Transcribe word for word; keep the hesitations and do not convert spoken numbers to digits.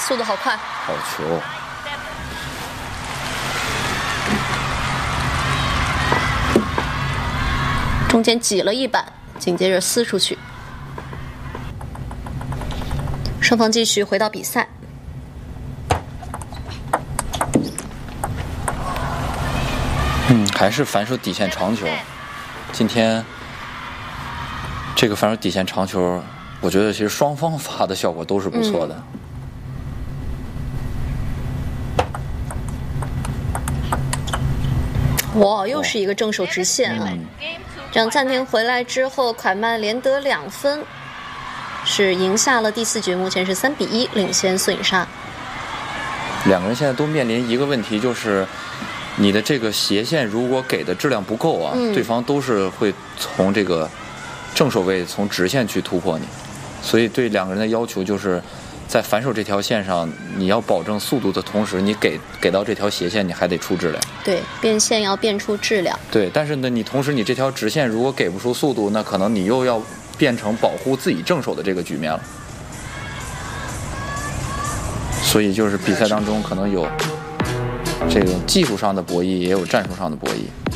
速度好快， 好球！ 中间挤了一板，紧接着撕出去。双方继续回到比赛。 嗯，还是反手底线长球。今天这个反手底线长球，我觉得其实双方发的效果都是不错的。 嗯、哇，又是一个正手直线啊！嗯、这样暂停回来之后，凯曼连得两分，是赢下了第四局，目前是三比一领先孙颖莎。 两个人现在都面临一个问题，就是你的这个斜线如果给的质量不够啊， 嗯、 对方都是会从这个正手位从直线去突破你，所以对两个人的要求就是在反手这条线上，你要保证速度的同时，你给给到这条斜线，你还得出质量。 对，变线要变出质量。 对，但是呢，你同时你这条直线如果给不出速度，那可能你又要变成保护自己正手的这个局面了。所以就是比赛当中可能有这种技术上的博弈，也有战术上的博弈。